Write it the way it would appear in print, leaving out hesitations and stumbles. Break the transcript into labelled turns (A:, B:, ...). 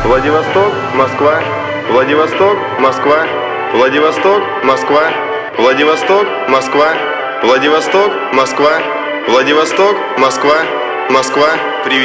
A: Владивосток, Москва, Владивосток, Москва, Владивосток, Москва, Владивосток, Москва, Владивосток, Москва, Владивосток, Москва, Москва, привет.